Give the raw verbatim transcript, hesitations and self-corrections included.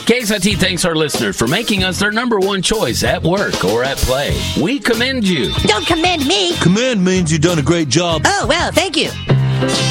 K X I T thanks our listeners for making us their number one choice at work or at play. We commend you. Don't commend me. Commend means you've done a great job. Oh, well, thank you.